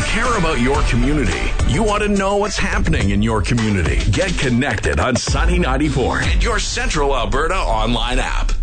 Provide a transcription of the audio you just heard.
care about your community. You want to know what's happening in your community. Get connected on Sunny 94 and your Central Alberta online app.